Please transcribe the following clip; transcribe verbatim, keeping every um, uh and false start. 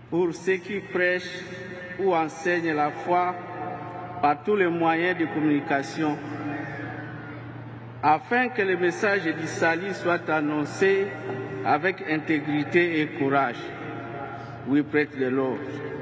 pour ceux qui prêchent ou enseignent la foi par tous les moyens de communication, afin que le message du salut soit annoncé avec intégrité et courage. Oui, prêtre de l'ordre.